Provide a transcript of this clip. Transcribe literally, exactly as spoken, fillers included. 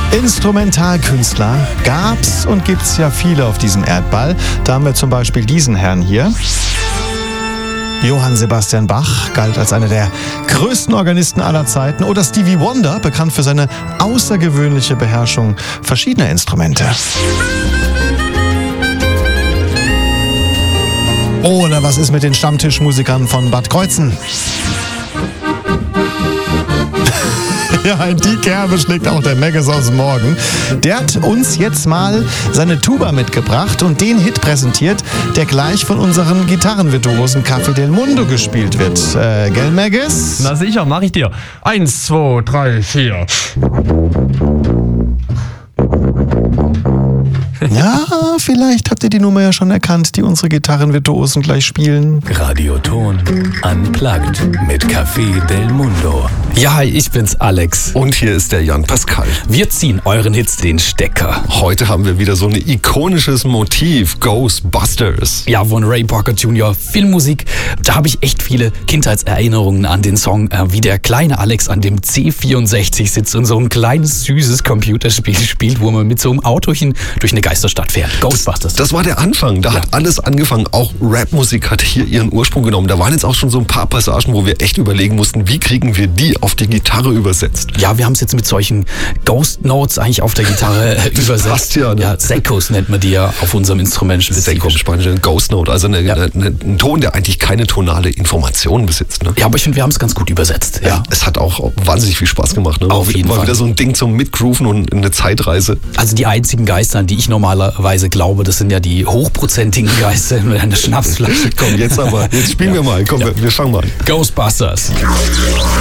Instrumentalkünstler gab's und gibt's ja viele auf diesem Erdball. Da haben wir zum Beispiel diesen Herrn hier. Johann Sebastian Bach galt als einer der größten Organisten aller Zeiten. Oder Stevie Wonder, bekannt für seine außergewöhnliche Beherrschung verschiedener Instrumente. Oder was ist mit den Stammtischmusikern von Bad Kreuzen? Ja, in die Kerbe schlägt auch der Megges aus dem Morgen. Der hat uns jetzt mal seine Tuba mitgebracht und den Hit präsentiert, der gleich von unseren Gitarrenvirtuosen Café del Mundo gespielt wird. Äh, gell, Megges? Na sicher, mach ich dir. Eins, zwei, drei, vier. Ja, vielleicht habt ihr die Nummer ja schon erkannt, die unsere Gitarrenvirtuosen gleich spielen. Radioton Unplugged mit Café del Mundo. Ja, hi, ich bin's, Alex. Und hier ist der Jan Pascal. Wir ziehen euren Hits den Stecker. Heute haben wir wieder so ein ikonisches Motiv, Ghostbusters. Ja, von Ray Parker Junior Filmmusik. Da habe ich echt viele Kindheitserinnerungen an den Song, äh, wie der kleine Alex an dem C vierundsechzig sitzt und so ein kleines, süßes Computerspiel spielt, wo man mit so einem Autochen durch eine Geisterstadt fährt. Ghostbusters. Das, das war der Anfang. Da ja. hat alles angefangen. Auch Rapmusik hat hier ihren Ursprung genommen. Da waren jetzt auch schon so ein paar Passagen, wo wir echt überlegen mussten, wie kriegen wir die auf die Gitarre übersetzt. Ja, wir haben es jetzt mit solchen Ghost Notes eigentlich auf der Gitarre äh, übersetzt. Passt ja, ne? Ja, Secos nennt man die ja auf unserem Instrument spezifisch. Seco im Spanischen, Ghost Note, also eine, ja. eine, eine, ein Ton, der eigentlich keine tonale Information besitzt. Ne? Ja, aber ich finde, wir haben es ganz gut übersetzt. Ja. Ja, es hat auch wahnsinnig viel Spaß gemacht. Ne? Auf jeden war Fall. wieder so ein Ding zum Mitgrooven und eine Zeitreise. Also die einzigen Geister, an die ich normalerweise glaube, das sind ja die hochprozentigen Geister mit einer Schnapsflasche. Komm, jetzt aber, jetzt spielen ja. wir mal. Komm, ja. wir, wir fangen mal an. Ghostbusters.